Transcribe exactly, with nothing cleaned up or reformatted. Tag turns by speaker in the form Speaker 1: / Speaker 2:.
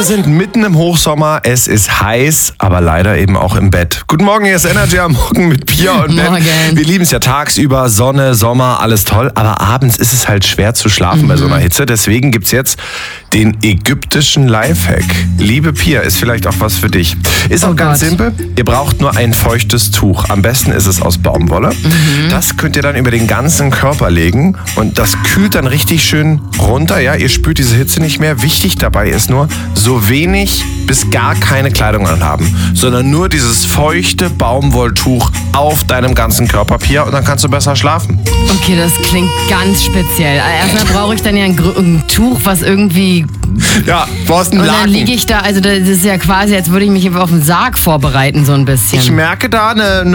Speaker 1: Wir sind mitten im Hochsommer, es ist heiß, aber leider eben auch im Bett. Guten Morgen, hier ist Energy am Morgen mit Pia und Ben.
Speaker 2: Morgen.
Speaker 1: Wir lieben es ja tagsüber, Sonne, Sommer, alles toll, aber abends ist es halt schwer zu schlafen mhm. bei so einer Hitze. Deswegen gibt's jetzt den ägyptischen Lifehack. Liebe Pia, ist vielleicht auch was für dich. Ist
Speaker 2: Oh
Speaker 1: auch ganz
Speaker 2: Gott.
Speaker 1: simpel, ihr braucht nur ein feuchtes Tuch. Am besten ist es aus Baumwolle. Mhm. Das könnt ihr dann über den ganzen Körper legen und das kühlt dann richtig schön runter. Ja, ihr spürt diese Hitze nicht mehr. Wichtig dabei ist nur, so wenig bis gar keine Kleidung anhaben, sondern nur dieses feuchte Baumwolltuch auf deinem ganzen Körper, Pia, und dann kannst du besser schlafen.
Speaker 2: Okay, das klingt ganz speziell. Erstmal brauche ich dann ja ein, Gr- ein Tuch, was irgendwie...
Speaker 1: Ja, du hast einen
Speaker 2: Und dann
Speaker 1: Laken.
Speaker 2: liege ich da, also das ist ja quasi, als würde ich mich auf den Sarg vorbereiten, so ein bisschen.
Speaker 1: Ich merke da eine